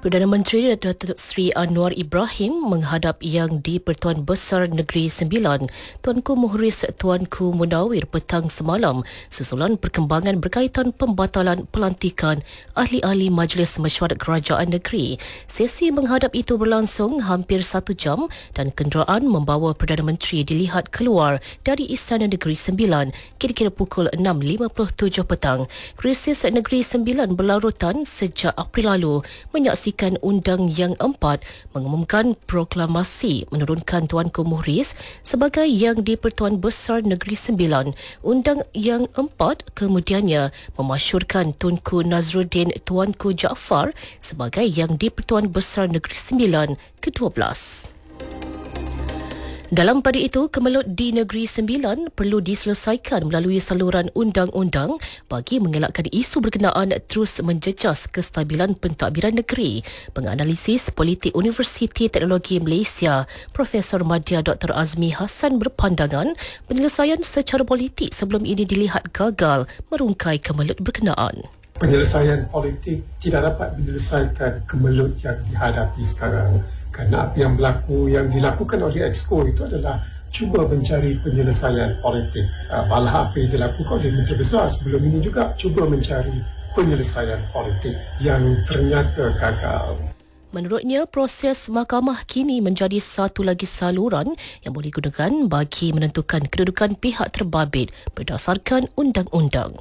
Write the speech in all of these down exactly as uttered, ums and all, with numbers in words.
Perdana Menteri Datuk Seri Anwar Ibrahim menghadap Yang di-Pertuan Besar Negeri Sembilan, Tuanku Muhriz Tuanku Munawir petang semalam susulan perkembangan berkaitan pembatalan pelantikan ahli-ahli Majlis Mesyuarat Kerajaan Negeri. Sesi menghadap itu berlangsung hampir satu jam dan kenderaan membawa Perdana Menteri dilihat keluar dari Istana Negeri Sembilan kira-kira pukul enam lima puluh tujuh petang. Krisis Negeri Sembilan berlarutan sejak April lalu menyaksikan Undang Yang Empat mengumumkan proklamasi menurunkan Tuanku Muhriz sebagai Yang di-Pertuan Besar Negeri Sembilan. Undang Yang Empat kemudiannya memasyurkan Tunku Nazruddin Tuanku Jaafar sebagai Yang di-Pertuan Besar Negeri Sembilan kedua belas. Dalam pada itu, kemelut di Negeri Sembilan perlu diselesaikan melalui saluran undang-undang bagi mengelakkan isu berkenaan terus menjejas kestabilan pentadbiran negeri. Penganalisis Politik Universiti Teknologi Malaysia, Profesor Madya Doktor Azmi Hassan berpandangan penyelesaian secara politik sebelum ini dilihat gagal merungkai kemelut berkenaan. Penyelesaian politik tidak dapat menyelesaikan kemelut yang dihadapi sekarang. Kerana apa yang berlaku, yang dilakukan oleh Exco itu adalah cuba mencari penyelesaian politik. Malah apa yang dilakukan oleh Menteri Besar sebelum ini juga cuba mencari penyelesaian politik yang ternyata gagal. Menurutnya, proses mahkamah kini menjadi satu lagi saluran yang boleh digunakan bagi menentukan kedudukan pihak terbabit berdasarkan undang-undang.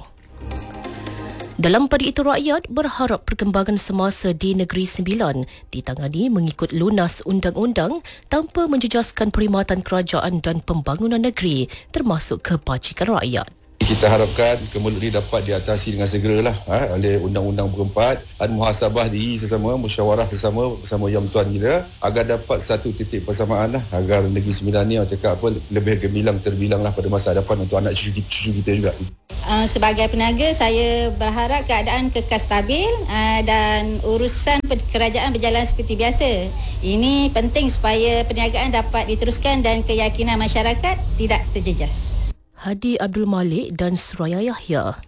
Dalam pada itu, rakyat berharap perkembangan semasa di Negeri Sembilan ditangani mengikut lunas undang-undang tanpa menjejaskan perkhidmatan kerajaan dan pembangunan negeri termasuk kebajikan rakyat. Kita harapkan kemelut ini dapat diatasi dengan segeralah ha, oleh Undang-Undang berempat dan muhasabah diri sesama, musyawarah sesama bersama Yang Tuan kita agar dapat satu titik persamaan lah, agar Negeri Sembilan ni orang cakap apa lebih gemilang terbilang lah pada masa hadapan untuk anak cucu, cucu kita juga. Uh, sebagai peniaga, saya berharap keadaan kekal stabil uh, dan urusan kerajaan berjalan seperti biasa. Ini penting supaya perniagaan dapat diteruskan dan keyakinan masyarakat tidak terjejas. Hadi Abdul Malik dan Suraya Yahya.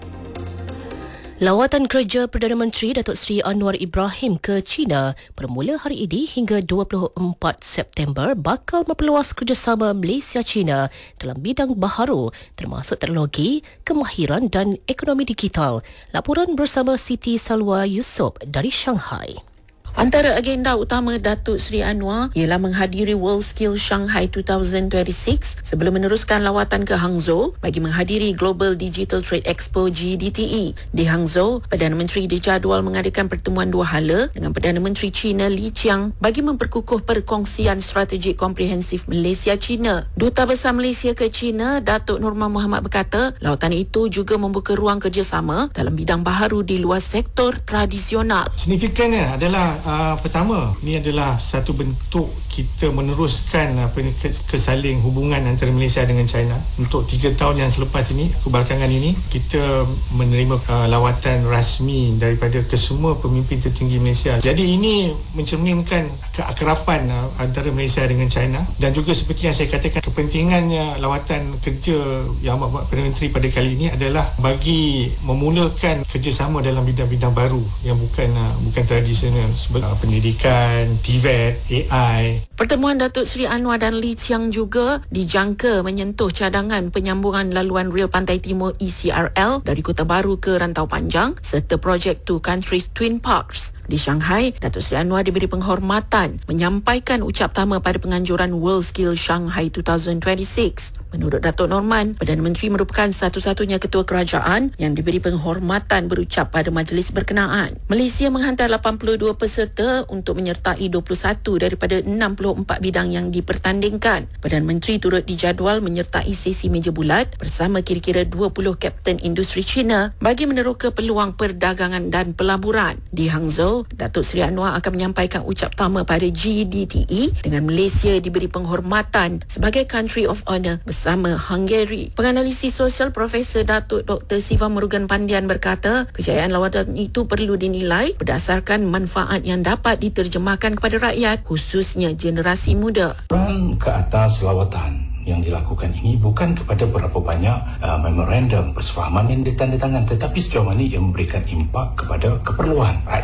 Lawatan kerja Perdana Menteri Datuk Seri Anwar Ibrahim ke China bermula hari ini hingga dua puluh empat September bakal memperluas kerjasama Malaysia-China dalam bidang baharu termasuk teknologi, kemahiran dan ekonomi digital. Laporan bersama Siti Salwa Yusof dari Shanghai. Antara agenda utama Datuk Seri Anwar ialah menghadiri World Skills Shanghai dua ribu dua puluh enam sebelum meneruskan lawatan ke Hangzhou bagi menghadiri Global Digital Trade Expo G D T E. Di Hangzhou, Perdana Menteri dijadual mengadakan pertemuan dua hala dengan Perdana Menteri China Li Qiang bagi memperkukuh perkongsian strategik komprehensif Malaysia-China. Duta Besar Malaysia ke China, Datuk Nurman Muhammad berkata, lawatan itu juga membuka ruang kerjasama dalam bidang baharu di luar sektor tradisional. Signifikannya adalah Uh, pertama, ini adalah satu bentuk kita meneruskan apa ini, kesaling hubungan antara Malaysia dengan China. Untuk tiga tahun yang selepas ini, kebelakangan ini, kita menerima uh, lawatan rasmi daripada kesemua pemimpin tertinggi Malaysia. Jadi ini mencerminkan keakraban uh, antara Malaysia dengan China, dan juga seperti yang saya katakan, kepentingannya lawatan kerja Yang Amat Perdana Menteri pada kali ini adalah bagi memulakan kerjasama dalam bidang-bidang baru yang bukan uh, bukan tradisional, pendidikan, T V E T, A I. Pertemuan Datuk Seri Anwar dan Li Qiang juga dijangka menyentuh cadangan penyambungan laluan rel Pantai Timur E C R L dari Kota Baru ke Rantau Panjang serta projek Two Countries Twin Parks. Di Shanghai, Datuk Seri Anwar diberi penghormatan menyampaikan ucap tama pada penganjuran World Skills Shanghai dua ribu dua puluh enam. Menurut Datuk Norman, Perdana Menteri merupakan satu-satunya ketua kerajaan yang diberi penghormatan berucap pada majlis berkenaan. Malaysia menghantar lapan puluh dua peserta untuk menyertai dua puluh satu daripada enam puluh empat bidang yang dipertandingkan. Perdana Menteri turut dijadual menyertai sesi meja bulat bersama kira-kira dua puluh kapten industri China bagi meneroka peluang perdagangan dan pelaburan. Di Hangzhou, Datuk Seri Anwar akan menyampaikan ucap tama pada G D T E dengan Malaysia diberi penghormatan sebagai Country of Honour bersama Hungary. Penganalisis sosial Profesor Datuk Doktor Siva Murugan Pandian berkata, kejayaan lawatan itu perlu dinilai berdasarkan manfaat yang dapat diterjemahkan kepada rakyat, khususnya generasi muda. Peran ke atas lawatan yang dilakukan ini bukan kepada berapa banyak uh, memorandum persefahaman yang ditandatangan, tetapi sejauh mana ia memberikan impak kepada keperluan rakyat.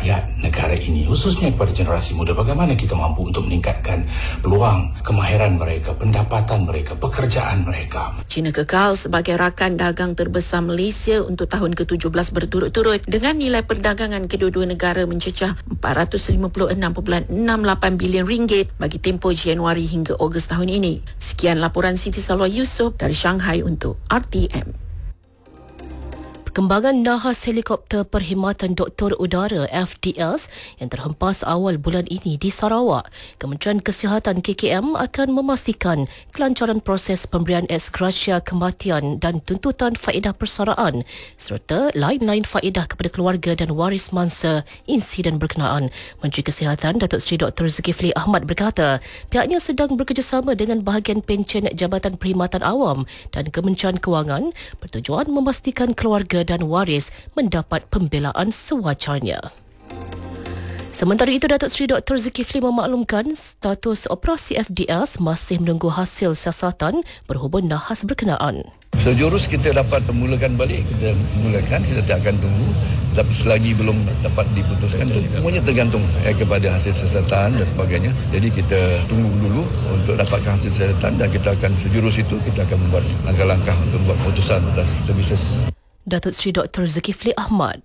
rakyat negara ini, khususnya kepada generasi muda, bagaimana kita mampu untuk meningkatkan peluang, kemahiran mereka, pendapatan mereka, pekerjaan mereka. China kekal sebagai rakan dagang terbesar Malaysia untuk tahun ke tujuh belas berturut-turut dengan nilai perdagangan kedua-dua negara mencecah empat ratus lima puluh enam perpuluhan enam lapan bilion ringgit bagi tempoh Januari hingga Ogos tahun ini. Sekian laporan Siti Salwa Yusof dari Shanghai untuk R T M. Perkembangan nahas helikopter Perkhidmatan Doktor Udara F D S yang terhempas awal bulan ini di Sarawak. Kementerian Kesihatan K K M akan memastikan kelancaran proses pemberian ex gratia kematian dan tuntutan faedah persaraan serta lain-lain faedah kepada keluarga dan waris mangsa insiden berkenaan. Menteri Kesihatan Datuk Seri Doktor Zulkifli Ahmad berkata, pihaknya sedang bekerjasama dengan bahagian pencen Jabatan Perkhidmatan Awam dan Kementerian Kewangan bertujuan memastikan keluarga dan waris mendapat pembelaan sewajarnya. Sementara itu, Datuk Seri Doktor Zulkifli memaklumkan status operasi F D S masih menunggu hasil siasatan berhubung nahas berkenaan. Sejurus kita dapat mulakan balik, kita mulakan, kita tak akan tunggu. Tapi selagi belum dapat diputuskan, semuanya tergantung eh, kepada hasil siasatan dan sebagainya. Jadi kita tunggu dulu untuk dapatkan hasil siasatan dan kita akan sejurus itu, kita akan membuat langkah-langkah untuk membuat keputusan atas services. Datuk Seri Doktor Zulkifli Ahmad.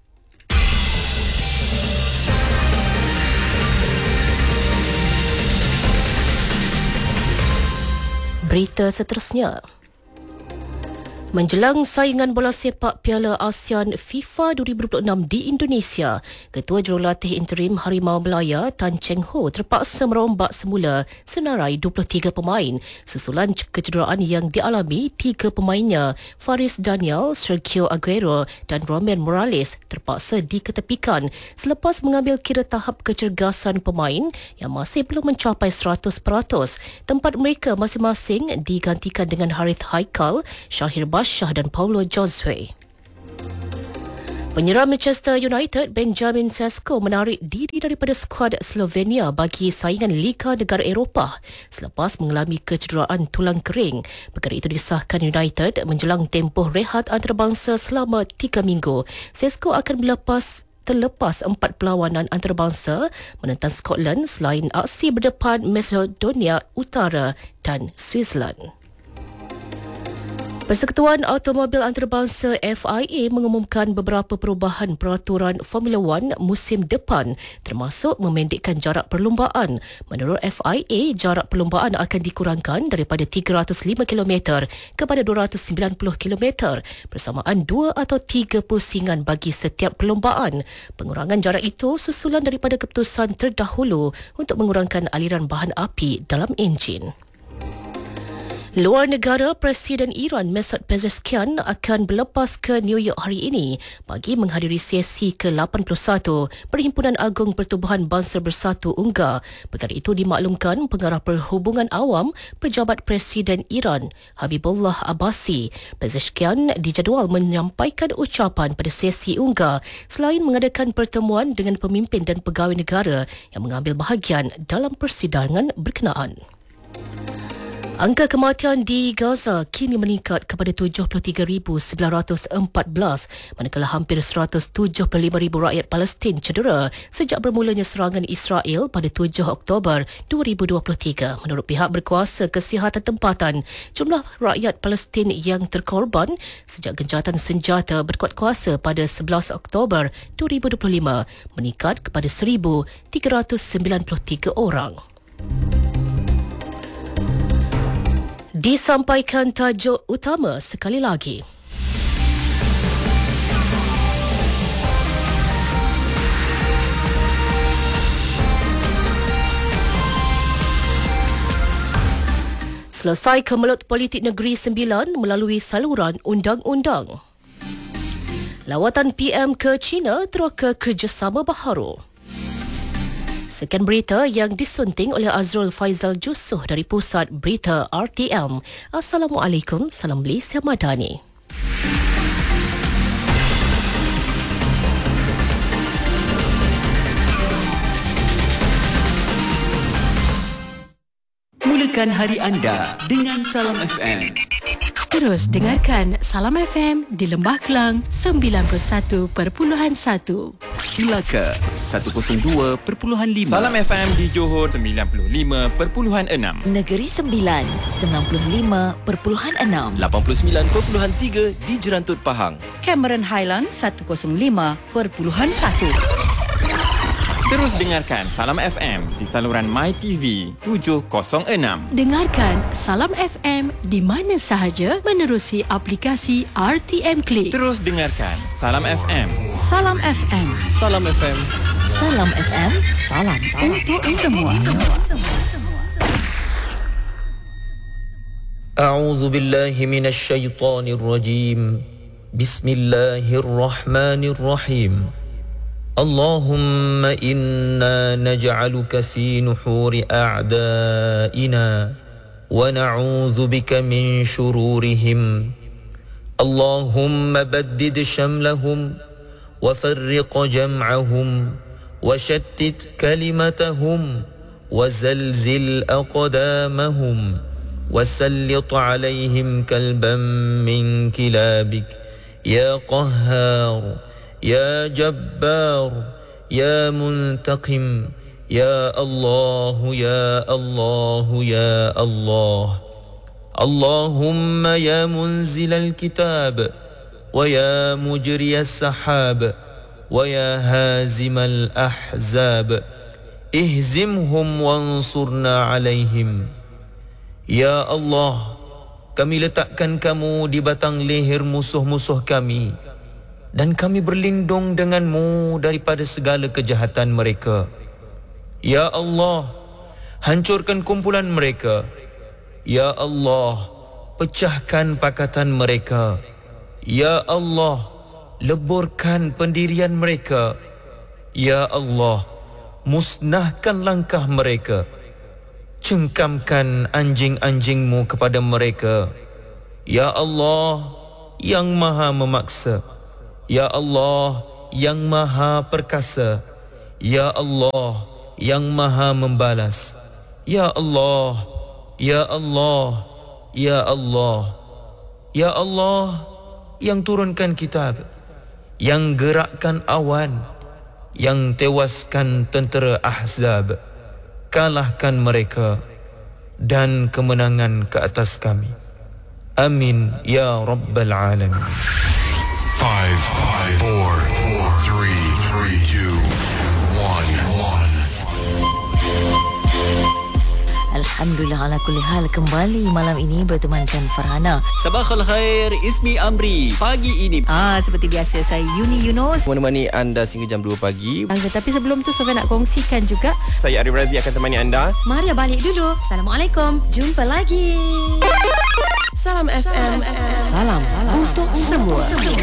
Berita seterusnya. Menjelang saingan bola sepak Piala ASEAN FIFA dua ribu dua puluh enam di Indonesia, Ketua Jurulatih Interim Harimau Melaya Tan Cheng Ho terpaksa merombak semula senarai dua puluh tiga pemain susulan kecederaan yang dialami tiga pemainnya, Faris Daniel, Sergio Aguero dan Roman Morales terpaksa diketepikan selepas mengambil kira tahap kecergasan pemain yang masih belum mencapai seratus peratus. Tempat mereka masing-masing digantikan dengan Harith Haikal, Syahir Bashar dan Paulo Josue. Penyerang Manchester United Benjamin Sesko menarik diri daripada skuad Slovenia bagi saingan Liga Negara Eropah selepas mengalami kecederaan tulang kering. Perkara itu disahkan United menjelang tempoh rehat antarabangsa selama tiga minggu. Sesko akan berlepas terlepas empat perlawanan antarabangsa menentang Scotland selain aksi berdepan Macedonia Utara dan Switzerland. Persekutuan Automobil Antarabangsa F I A mengumumkan beberapa perubahan peraturan Formula One musim depan termasuk memendekkan jarak perlumbaan. Menurut F I A, jarak perlumbaan akan dikurangkan daripada tiga ratus lima kilometer kepada dua ratus sembilan puluh kilometer bersamaan dua atau tiga pusingan bagi setiap perlumbaan. Pengurangan jarak itu susulan daripada keputusan terdahulu untuk mengurangkan aliran bahan api dalam enjin. Luar negara, Presiden Iran Mesut Pezeshkian akan berlepas ke New York hari ini bagi menghadiri sesi ke lapan puluh satu Perhimpunan Agung Pertubuhan Bangsa Bersatu UNGA. Perkara itu dimaklumkan Pengarah Perhubungan Awam Pejabat Presiden Iran Habibullah Abbasi. Pezeshkian dijadual menyampaikan ucapan pada sesi UNGA selain mengadakan pertemuan dengan pemimpin dan pegawai negara yang mengambil bahagian dalam persidangan berkenaan. Angka kematian di Gaza kini meningkat kepada tujuh puluh tiga ribu sembilan ratus empat belas, manakala hampir seratus tujuh puluh lima ribu rakyat Palestin cedera sejak bermulanya serangan Israel pada tujuh Oktober dua ribu dua puluh tiga. Menurut pihak berkuasa kesihatan tempatan, jumlah rakyat Palestin yang terkorban sejak gencatan senjata berkuat kuasa pada sebelas Oktober dua ribu dua puluh lima meningkat kepada seribu tiga ratus sembilan puluh tiga orang. Disampaikan tajuk utama sekali lagi. Selesai kemelut politik negeri sembilan melalui saluran undang-undang. Lawatan P M ke China teroka kerjasama baharu. Sekian berita yang disunting oleh Azrul Faizal Jusuh dari Pusat Berita R T M. Assalamualaikum, salam Malaysia Madani. Mulakan hari anda dengan Salam F M. Terus dengarkan Salam F M di Lembah Kelang sembilan puluh satu perpuluhan satu. Melaka seratus dua perpuluhan lima. Salam F M di Johor sembilan puluh lima perpuluhan enam. Negeri Sembilan sembilan puluh lima perpuluhan enam. lapan puluh sembilan perpuluhan tiga di Jerantut Pahang. Cameron Highlands seratus lima perpuluhan satu. Terus dengarkan Salam F M di saluran MyTV tujuh kosong enam. Dengarkan Salam F M di mana sahaja menerusi aplikasi R T M Click. Terus dengarkan Salam F M. Salam F M. Salam F M. Salam F M. Salam untuk semua. A'udzu billahi minasy syaithanir rajim. Bismillahirrahmanirrahim. اللهم إنا نجعلك في نحور أعدائنا ونعوذ بك من شرورهم اللهم بدد شملهم وفرق جمعهم وشتت كلمتهم وزلزل أقدامهم وسلط عليهم كلبا من كلابك يا قهار يا جبار يا منتقم يا الله يا الله يا الله اللهم يا منزل الكتاب ويا مجري السحاب ويا هازم الأحزاب اهزمهم وانصرنا عليهم يا الله kami letakkan kamu di batang leher musuh-musuh kami dan kami berlindung denganmu daripada segala kejahatan mereka. Ya Allah, hancurkan kumpulan mereka. Ya Allah, pecahkan pakatan mereka. Ya Allah, leburkan pendirian mereka. Ya Allah, musnahkan langkah mereka. Cengkamkan anjing-anjingmu kepada mereka. Ya Allah, yang maha memaksa. Ya Allah, yang maha perkasa. Ya Allah, yang maha membalas. Ya Allah, Ya Allah, Ya Allah, Ya Allah, yang turunkan kitab, yang gerakkan awan, yang tewaskan tentera Ahzab. Kalahkan mereka dan kemenangan ke atas kami. Amin ya Rabbal Alamin. Five, five, four, four, three, three, two, one, one. Alhamdulillah ala kulli hal, kembali malam ini bertemankan Farhana. Sabahal khair, Ismi Amri. Pagi ini Ah, seperti biasa saya Yuni Yunus menemani anda sehingga jam dua pagi. Angga, tapi sebelum tu Sofia nak kongsikan juga. Saya Arif Razi akan temani anda. Maria balik dulu. Assalamualaikum. Jumpa lagi. Salam F M. Salam, salam untuk semua.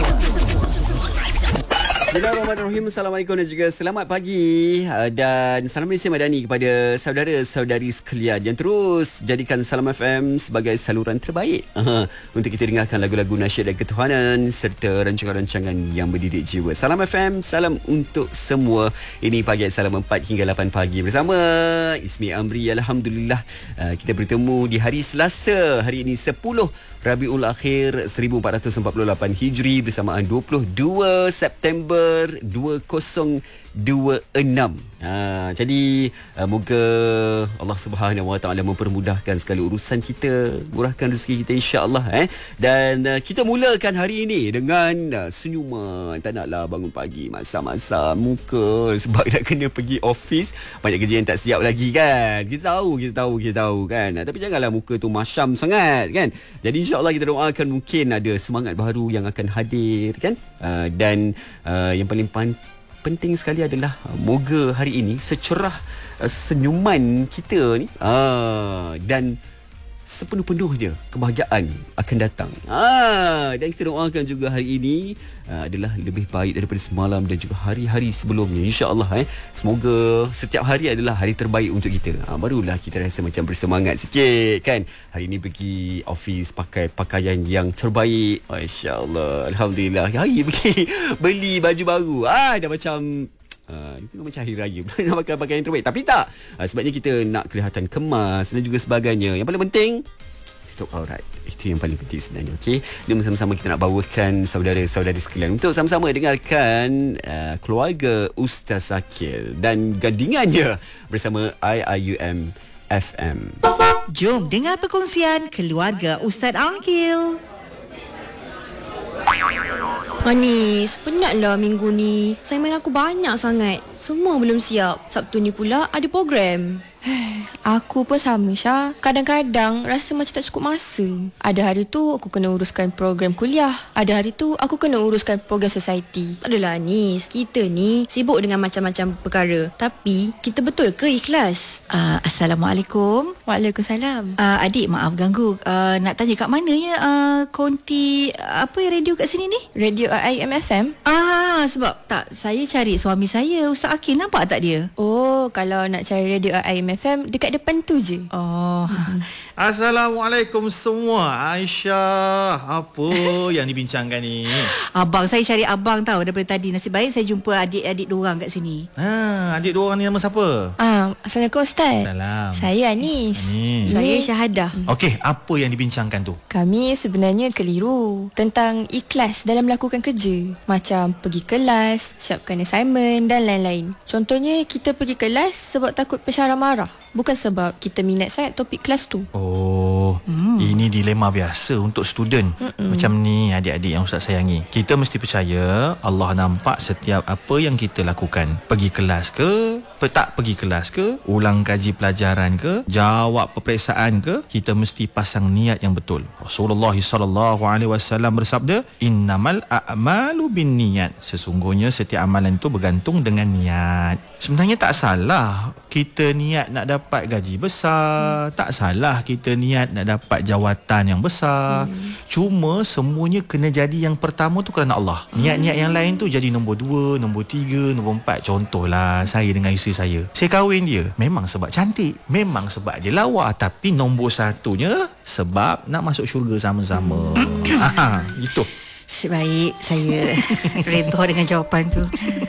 Bismillahirrahmanirrahim. Assalamualaikum dan juga selamat pagi, dan salam Malaysia Madani kepada saudara-saudari sekalian yang terus jadikan Salam F M sebagai saluran terbaik Aha. untuk kita dengarkan lagu-lagu nasyid dan ketuhanan serta rancangan-rancangan yang mendidik jiwa. Salam F M, salam untuk semua. Ini pagi Salam empat hingga lapan pagi bersama Ismi Amri. Alhamdulillah kita bertemu di hari Selasa. Hari ini sepuluh Rabiul Akhir seribu empat ratus empat puluh lapan Hijri bersamaan dua puluh dua September dua ribu dua puluh enam. Ha, jadi uh, moga Allah Subhanahu Wa Taala mempermudahkan segala urusan kita, murahkan rezeki kita insya-Allah eh. Dan uh, kita mulakan hari ini dengan uh, senyuman. Tak naklah bangun pagi masa-masa muka sebab nak kena pergi office, banyak kerja yang tak siap lagi kan. Kita tahu, kita tahu, kita tahu kan. Tapi janganlah muka tu masyam sangat kan. Jadi insya-Allah kita doakan mungkin ada semangat baru yang akan hadir kan. Uh, dan uh, yang paling pan- penting sekali adalah moga hari ini secerah uh, senyuman kita ni uh, dan sepenuh-penuhnya kebahagiaan akan datang. Ah, dan kita doakan juga hari ini uh, adalah lebih baik daripada semalam dan juga hari-hari sebelumnya insya-Allah eh. Semoga setiap hari adalah hari terbaik untuk kita. Ah, barulah kita rasa macam bersemangat sikit kan. Hari ini pergi office pakai pakaian yang terbaik. Oh, insya-Allah. Alhamdulillah. Hari pergi beli baju baru. Ah, dah macam Uh, itu macam hari raya nak pakai pakaian yang terbaik. Tapi tak, uh, sebabnya kita nak kelihatan kemas dan juga sebagainya. Yang paling penting tutup aurat. Itu yang paling penting sebenarnya. Okey, dan bersama-sama kita nak bawakan saudara-saudari sekalian untuk sama-sama dengarkan uh, keluarga Ustaz Akil dan gadingannya bersama I I U M F M. Jom dengar perkongsian keluarga Ustaz Akil. Manis, penatlah minggu ni. Assignment aku banyak sangat. Semua belum siap. Sabtu ni pula ada program. Aku pun sama, Syah. Kadang-kadang rasa macam tak cukup masa. Ada hari tu aku kena uruskan program kuliah. Ada hari tu aku kena uruskan program society. Tak adalah, Nis. Kita ni sibuk dengan macam-macam perkara. Tapi kita betul ke ikhlas? Uh, Assalamualaikum. Waalaikumsalam. Uh, adik, maaf ganggu. Uh, nak tanya kat mana ya uh, konti apa yang radio kat sini ni? Radio I I M F M. Ah, sebab tak, saya cari suami saya, Ustaz Akil. Nampak tak dia? Oh, kalau nak cari Radio I I M F M dekat depan tu je. Oh. Assalamualaikum semua. Aisyah, apa yang dibincangkan ni? Abang, saya cari abang tahu daripada tadi. Nasib baik saya jumpa adik-adik dua orang kat sini. Ha, adik dua orang ni nama siapa? Ah, Assalamualaikum Ustaz. Salam. Saya Anis. Anis. Saya Syahadah. Okey, apa yang dibincangkan tu? Kami sebenarnya keliru tentang ikhlas dalam melakukan kerja. Macam pergi kelas, siapkan assignment dan lain-lain. Contohnya kita pergi kelas sebab takut pensyarah marah. Bukan sebab kita minat sangat topik kelas tu. Oh, hmm. Ini dilema biasa untuk student. Mm-mm. Macam ni adik-adik yang Ustaz sayangi. Kita mesti percaya Allah nampak setiap apa yang kita lakukan. Pergi kelas ke, tak pergi kelas ke, ulang kaji pelajaran ke, jawab peperiksaan ke, kita mesti pasang niat yang betul. Rasulullah sallallahu alaihi wasallam bersabda, "Innamal a'malu binniyat." Sesungguhnya setiap amalan itu bergantung dengan niat. Sebenarnya tak salah kita niat nak dapat gaji besar, hmm. tak salah kita niat nak dapat jawatan yang besar. Hmm. Cuma semuanya kena jadi yang pertama tu kerana Allah. Niat-niat yang lain tu jadi nombor dua, nombor tiga, nombor empat. Contohlah saya dengan isteri saya. Saya kahwin dia memang sebab cantik, memang sebab dia lawa, tapi nombor satunya sebab nak masuk syurga sama-sama. Ha, itu. Baik, saya redha dengan jawapan tu.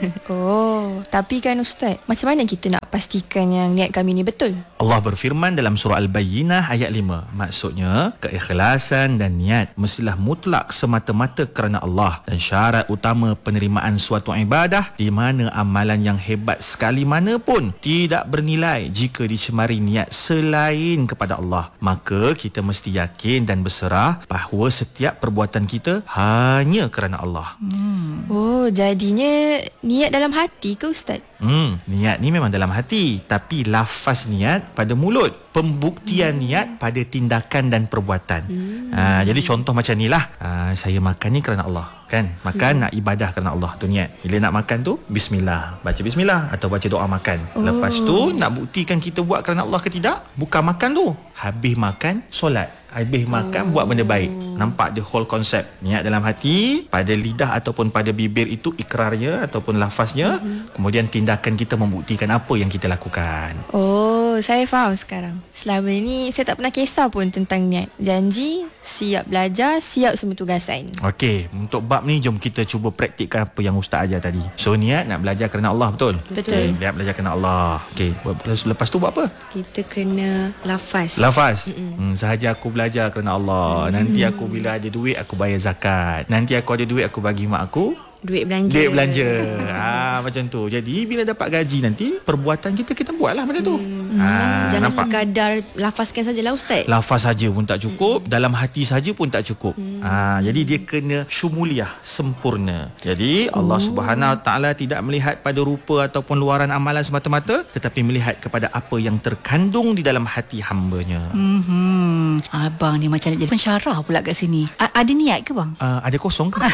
Oh, tapi kan Ustaz, macam mana kita nak pastikan yang niat kami ni betul? Allah berfirman dalam surah Al-Bayyinah ayat lima. Maksudnya, keikhlasan dan niat mestilah mutlak semata-mata kerana Allah. Dan syarat utama penerimaan suatu ibadah, di mana amalan yang hebat sekali mana pun tidak bernilai jika dicemari niat selain kepada Allah. Maka kita mesti yakin dan berserah bahawa setiap perbuatan kita hanya kerana Allah. Hmm. Oh, jadinya niat dalam hati ke Ustaz? Hmm, niat ni memang dalam hati, tapi lafaz niat pada mulut. Pembuktian hmm. niat pada tindakan dan perbuatan. Hmm. Ha, jadi contoh macam ni lah. Ha, saya makan ni kerana Allah. Kan? Makan hmm. nak ibadah kerana Allah. Tu niat. Bila nak makan tu, bismillah. Baca bismillah atau baca doa makan. Oh. Lepas tu, nak buktikan kita buat kerana Allah ke tidak, bukan makan tu. Habis makan, solat. Habis makan, oh. buat benda baik. Nampak the whole concept. Niat dalam hati, pada lidah ataupun pada bibir itu ikrarnya ataupun lafaznya. Hmm. Kemudian tindakan kita membuktikan apa yang kita lakukan. Oh, saya faham sekarang. Selama ni saya tak pernah kisah pun tentang niat. Janji, siap belajar, siap semua tugasan. Okey, untuk bab ni jom kita cuba praktikkan apa yang Ustaz ajar tadi. So niat nak belajar kerana Allah, betul? Betul. Okay, biar belajar kerana Allah. Okey, lepas tu buat apa? Kita kena lafaz. Lafaz. Hmm, sahaja aku belajar kerana Allah. Hmm. Nanti aku bila ada duit aku bayar zakat. Nanti aku ada duit aku bagi mak aku duit belanja. Duit belanja. Ha, macam tu. Jadi bila dapat gaji nanti, perbuatan kita kita buatlah macam tu. Hmm. Ha, jangan nampak? Sekadar lafazkan sajalah Ustaz. Lafaz saja pun tak cukup, hmm. dalam hati saja pun tak cukup. Hmm. Ha, jadi dia kena syumuliah, sempurna. Jadi Allah oh. Subhanahu Wa Taala tidak melihat pada rupa ataupun luaran amalan semata-mata, tetapi melihat kepada apa yang terkandung di dalam hati hamba-Nya. Hmm. Abang ni macam nak jadi pensyarah pula kat sini. A- ada niat ke bang? Uh, ada kosong ke?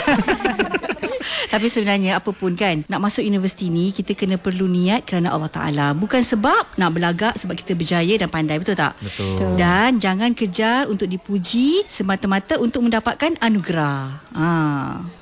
Tapi sebenarnya apa pun kan, nak masuk universiti ni kita kena perlu niat kerana Allah Ta'ala. Bukan sebab nak berlagak sebab kita berjaya dan pandai, betul tak? Betul. Dan jangan kejar untuk dipuji semata-mata untuk mendapatkan anugerah. Ha.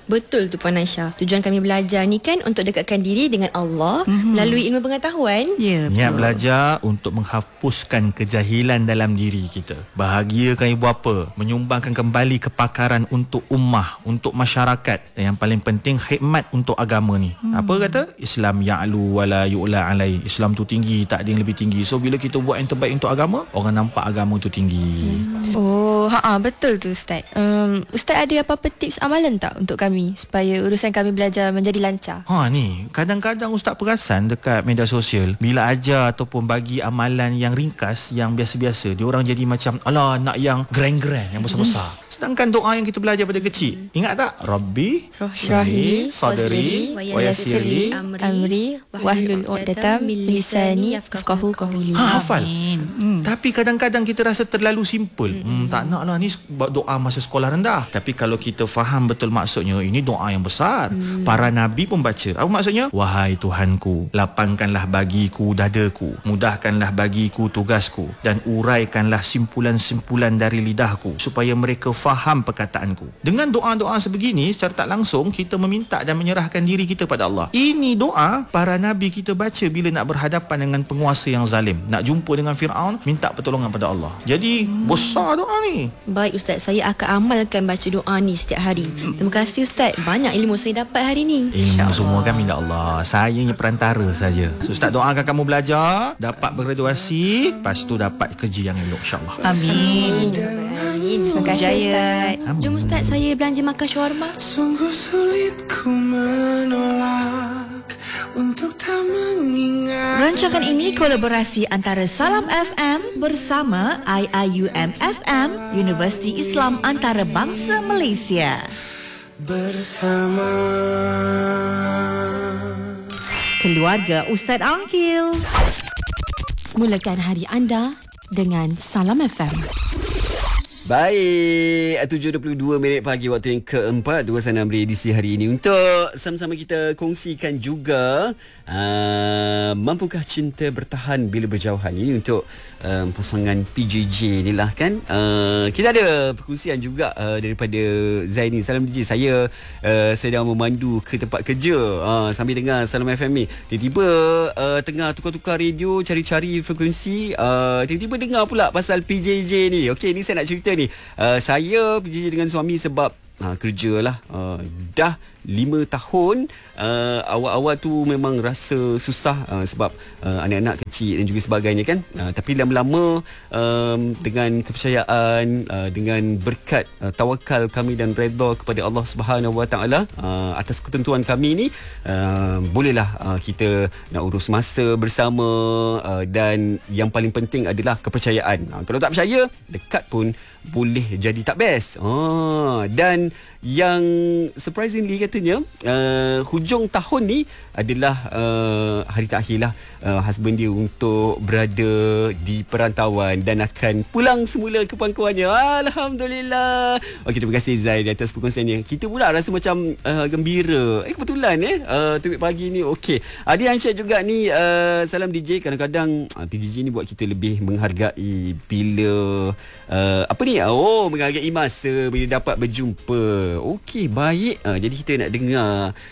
Betul tu Puan Aisyah. Tujuan kami belajar ni kan untuk dekatkan diri dengan Allah mm-hmm. melalui ilmu pengetahuan. Ya, yeah, niat belajar untuk menghapuskan kejahilan dalam diri kita. Bahagiakan ibu bapa, menyumbangkan kembali kepakaran untuk ummah, untuk masyarakat, dan yang paling penting khidmat untuk agama ni. Hmm. Apa kata? Islam ya'lu wala yu'la alai. Islam tu tinggi, tak ada yang lebih tinggi. So bila kita buat yang terbaik untuk agama, orang nampak agama tu tinggi. Hmm. Oh, ha betul tu Ustaz. Um, Ustaz ada apa-apa tips amalan tak untuk kami supaya urusan kami belajar menjadi lancar? Ha ni, kadang-kadang Ustaz perasan dekat media sosial, bila ajar ataupun bagi amalan yang ringkas, yang biasa-biasa, dia orang jadi macam alah nak yang grand-grand, yang besar-besar. Hmm. Sedangkan doa yang kita belajar pada kecil, ingat tak? Rabbi Syahri sadri wa yassirli amri wahlul 'uqdatam min lisani yafqahu qawli. Ha, hafal. Hmm. Tapi kadang-kadang kita rasa terlalu simple. Hmm. Hmm, tak nak lah ni doa masa sekolah rendah. Tapi kalau kita faham betul maksudnya, ini doa yang besar. Hmm. Para nabi pun baca. Apa maksudnya? Wahai Tuhanku, lapangkanlah bagiku dadaku, mudahkanlah bagiku tugasku, dan uraikanlah simpulan-simpulan dari lidahku supaya mereka faham perkataanku. Dengan doa-doa sebegini, secara tak langsung kita meminta dan menyerahkan diri kita pada Allah. Ini doa para nabi kita baca bila nak berhadapan dengan penguasa yang zalim, nak jumpa dengan Firaun, minta pertolongan pada Allah. Jadi hmm. besar doa ni. Baik Ustaz, saya akan amalkan baca doa ni setiap hari. Terima kasih Ustaz, banyak ilmu saya dapat hari ni. Ilmu semua kan minta Allah. Saya ni perantara saja. So, Ustaz doakan kamu belajar, dapat bergraduasi, lepas tu dapat kerja yang elok, insya-Allah. Amin. Amin. Terima kasih Ustaz. Jom Ustaz, saya belanja makan shawarma. Sungguh sulit ku menolak untuk tak mengingat. Rancangan ini kolaborasi antara Salam F M bersama I I U M F M, Universiti Islam Antarabangsa Malaysia. Bersama Keluarga Ustaz Angkil. Mulakan hari anda dengan Salam F M. Baik, tujuh dua puluh dua minit pagi waktu yang keempat dua puluh enam edisi hari ini. Untuk sama-sama kita kongsikan juga uh, mampukah cinta bertahan bila berjauhan. Ini untuk um, pasangan P J J ni lah kan. uh, Kita ada perkongsian juga uh, daripada Zaini. Salam D J, saya uh, sedang memandu ke tempat kerja uh, sambil dengar Salam F M ni. Tiba-tiba uh, tengah tukar-tukar radio, cari-cari frekuensi, uh, tiba-tiba dengar pula pasal P J J ni. Okey, ni saya nak cerita ni. Uh, saya pergi dengan suami sebab uh, kerja lah. Uh, dah lima tahun. uh, Awal-awal tu memang rasa susah uh, sebab uh, anak-anak kecil dan juga sebagainya kan. uh, Tapi lama-lama um, dengan kepercayaan, uh, dengan berkat uh, tawakal kami dan redha kepada Allah Subhanahu Wa Taala uh, atas ketentuan kami ni, uh, bolehlah uh, kita nak urus masa bersama, uh, dan yang paling penting adalah kepercayaan. uh, Kalau tak percaya, dekat pun boleh jadi tak best. uh, Dan yang surprisingly katanya, uh, hujung tahun ni adalah uh, hari terakhir lah uh, husband dia untuk berada di perantauan dan akan pulang semula ke pangkuannya. Alhamdulillah. Okey, terima kasih Zai di atas perkongsiannya. Kita pula rasa macam uh, gembira. Eh kebetulan eh uh, topik pagi ni. Okey, Adi Ansyad juga ni, uh, salam D J. Kadang-kadang uh, P J J ni buat kita lebih menghargai bila uh, apa ni? Oh, menghargai masa bila dapat berjumpa. Okey, baik. Uh, jadi kita nak dengar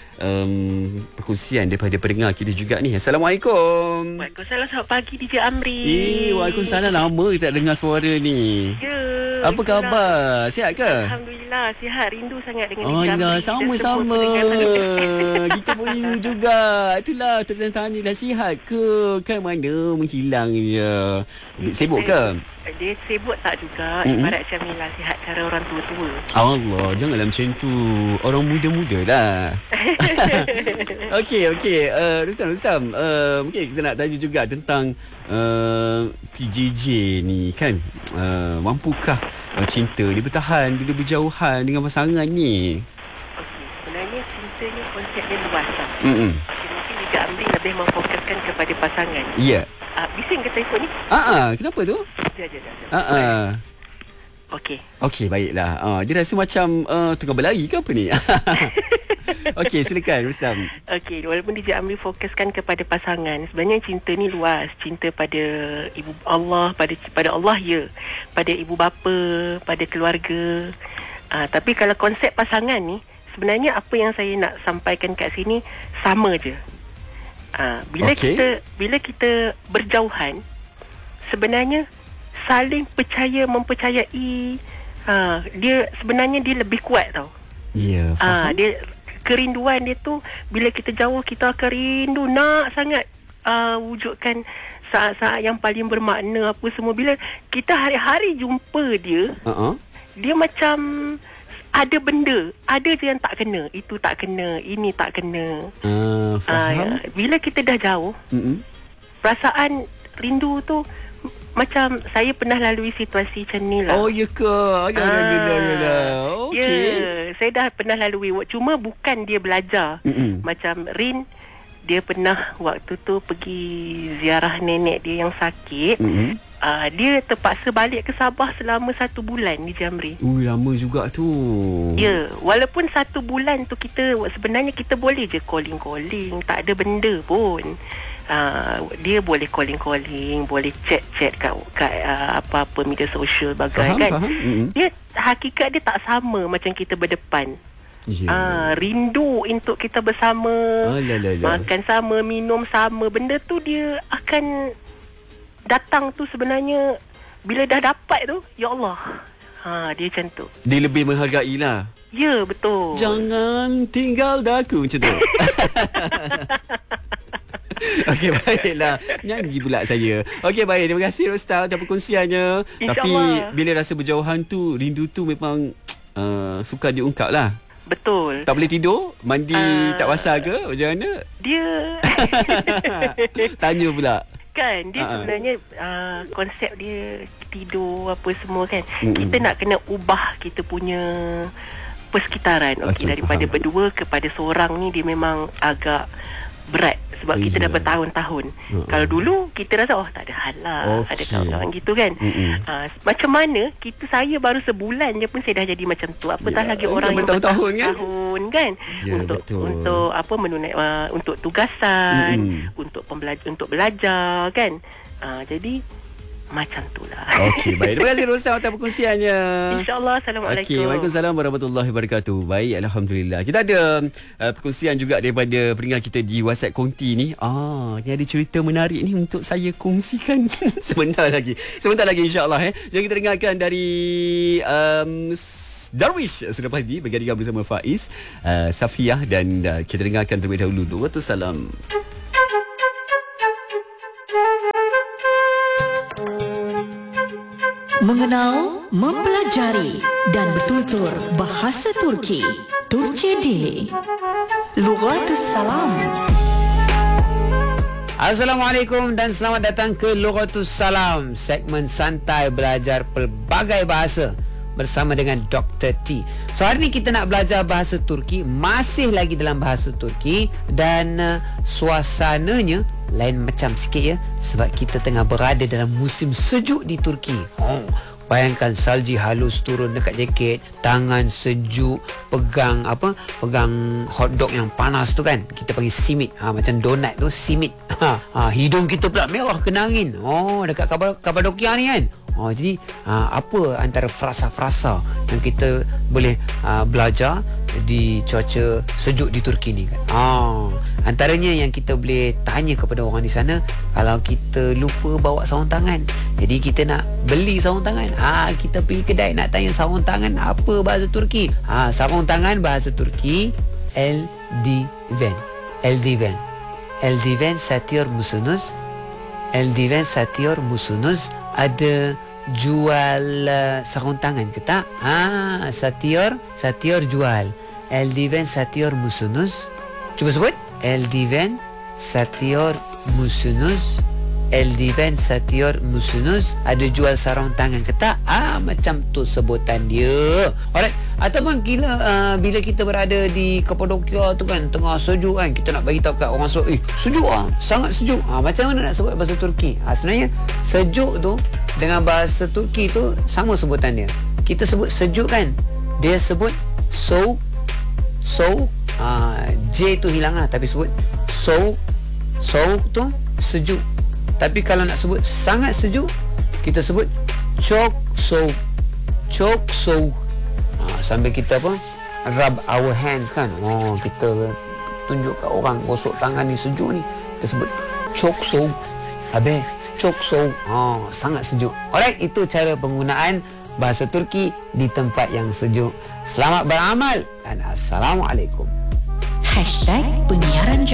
um, perkongsian daripada pendengar kita juga ni. Assalamualaikum. Waalaikumsalam. Selamat pagi D J Amri. Eh, waalaikumsalam. Lama kita tak dengar suara ni. Ya. Apa khabar? Sihat ke? Alhamdulillah, sihat. Rindu sangat dengan oh, D J Amri. Oh, sama-sama. Kita pun rindu juga. Itulah tertanya dah sihat ke? Kan mana menghilang je. Sibuk ke? Dia sibuk tak juga. Mm-hmm. Ibarat Syamilah sihat cara orang tua-tua. Allah, janganlah macam tu. Orang muda-muda lah. Okey, okey. Uh, Rustam, Rustam. Uh, mungkin kita nak tanya juga tentang uh, P J J ni kan. Uh, mampukah uh, cinta dia bertahan bila berjauhan dengan pasangan ni? Okey, sebenarnya cinta ni konsep dia luas lah. Mm-hmm. Okay, mungkin juga Amri lebih memfokuskan kepada pasangan. Ya. Yeah. Uh, bising ke telefon ni? Ah, uh-uh, kenapa tu? Sekejap, sekejap. Ah, uh-uh. Okey. Okey, baiklah. Uh, dia rasa macam uh, tengah berlari ke apa ni? Okey, silakan Rustam. Okey, walaupun D J Amri fokuskan kepada pasangan, sebenarnya cinta ni luas. Cinta pada ibu Allah, pada pada Allah ya, pada ibu bapa, pada keluarga. Uh, tapi kalau konsep pasangan ni, sebenarnya apa yang saya nak sampaikan kat sini sama je. Uh, bila okay. kita bila kita berjauhan, sebenarnya saling percaya mempercayai, uh, dia sebenarnya dia lebih kuat tau. Ya, yeah, uh, dia kerinduan dia tu bila kita jauh kita akan rindu nak sangat uh, wujudkan saat-saat yang paling bermakna apa semua. Bila kita hari-hari jumpa dia, uh-uh. dia macam ada benda, ada je yang tak kena. Itu tak kena, ini tak kena. Uh, faham. Uh, bila kita dah jauh, uh-uh. perasaan rindu tu macam saya pernah lalui situasi macam ni lah. Oh, ya ke? Ya, ya, ya, ya, ya. Okay. Ya, saya dah pernah lalui. Cuma bukan dia belajar. Uh-uh. Macam Rin, dia pernah waktu tu pergi ziarah nenek dia yang sakit. Mm-hmm. uh, Dia terpaksa balik ke Sabah selama satu bulan di Jamri. Ui, lama juga tu. Ya, walaupun satu bulan tu kita sebenarnya kita boleh je calling-calling, tak ada benda pun. uh, Dia boleh calling-calling, boleh chat-chat kat, kat uh, apa-apa media sosial bagai faham, kan faham. Mm-hmm. Dia hakikat dia tak sama macam kita berdepan. Yeah. Ah, rindu untuk kita bersama, Alalala. makan sama, minum sama. Benda tu dia akan datang tu sebenarnya bila dah dapat tu, ya Allah. Ha, dia macam tu. Dia lebih menghargai lah. Ya, betul. Jangan tinggal daku macam tu. Okey, baiklah. Nyanyi pula saya. Okey, baik. Terima kasih Rostam atas perkongsiannya. Tapi bila rasa berjauhan tu, rindu tu memang uh, suka diungkap lah. Betul. Tak boleh tidur? Mandi uh, tak basah ke? Macam mana? Dia tanya pula. Kan dia uh-uh. sebenarnya uh, konsep dia tidur apa semua kan. Mm-mm. Kita nak kena ubah kita punya persekitaran. Okey, okay, daripada faham. berdua kepada seorang ni dia memang agak berat sebab kita dah bertahun-tahun. Uh-uh. Kalau dulu kita rasa oh tak ada hal lah, okay. ada kawan-kawan gitu kan. Uh, macam mana kita saya baru sebulan je pun saya dah jadi macam tu. Apatah ya, lagi orang yang bertahun-tahun kan, tahun, kan? Ya, untuk betul. untuk apa menunai uh, untuk tugasan, mm-hmm. untuk pembelajar, untuk belajar kan. Uh, jadi macam tu lah. Okey, baik. Terima kasih Rostam atas perkongsiannya. InsyaAllah. Assalamualaikum. Okey, Waalaikumsalam warahmatullahi wabarakatuh. Baik, Alhamdulillah. Kita ada uh, perkongsian juga daripada pendengar kita di WhatsApp Konti ni. Ah, ni ada cerita menarik ni untuk saya kongsikan. Sebentar lagi. Sebentar lagi insyaAllah. Eh. Yang kita dengarkan dari um, Darwish selepas ini bergabung bersama Faiz, uh, Safiyah dan uh, kita dengarkan terlebih dahulu dua ratus salam. Mengenal, mempelajari dan bertutur bahasa Turki. Turki Dili. Lughatus Salam. Assalamualaikum dan selamat datang ke Lughatus Salam, segmen santai belajar pelbagai bahasa bersama dengan Doktor T. So hari ni kita nak belajar bahasa Turki, masih lagi dalam bahasa Turki dan uh, suasananya lain macam sikit ya, sebab kita tengah berada dalam musim sejuk di Turki. Oh, bayangkan salji halus turun dekat jaket, tangan sejuk, pegang apa? Pegang hotdog yang panas tu kan. Kita panggil simit. Ha, macam donat tu simit. Ha, ha, hidung kita pula merah kena angin. Oh, dekat Kapadokia ni kan. Oh, jadi uh, apa antara frasa-frasa yang kita boleh uh, belajar di cuaca sejuk di Turki ni kan? Ah, antaranya yang kita boleh tanya kepada orang di sana, kalau kita lupa bawa sarung tangan, jadi kita nak beli sarung tangan. Ah, kita pergi kedai nak tanya sarung tangan apa bahasa Turki. Ah, sarung tangan bahasa Turki eldiven. Eldiven. Eldiven satıyor musunuz? Eldiven satıyor musunuz? Ada jual uh, sarung tangan ke tak? Ah, satyor, satyor jual. Eldiven satyor musunuz? Cuba sebut. Eldiven satyor musunuz? Eldiven satyor musunuz? Ada jual sarung tangan ke tak? Ah, macam tu sebutan dia. Alright. Ataupun bila uh, bila kita berada di Kapadokia tu kan, tengah sejuk kan, kita nak bagi tahu kat orang sejuk, eh sejuk ah, sangat sejuk. Ah, macam mana nak sebut bahasa Turki? Ah, sebenarnya sejuk tu dengan bahasa Turki tu sama sebutan dia. Kita sebut sejuk kan, dia sebut soğuk. Soğuk, ah, J tu hilang lah, tapi sebut soğuk. Soğuk tu sejuk. Tapi kalau nak sebut sangat sejuk, kita sebut çok soğuk. Çok soğuk. Ha, sambil kita apa rub our hands kan. Oh, kita tunjuk kat orang gosok tangan ni sejuk ni. Kita sebut chokso. Habis chokso. Oh, sangat sejuk. Alright, itu cara penggunaan bahasa Turki di tempat yang sejuk. Selamat beramal dan Assalamualaikum. Hashtag penyiaran jam.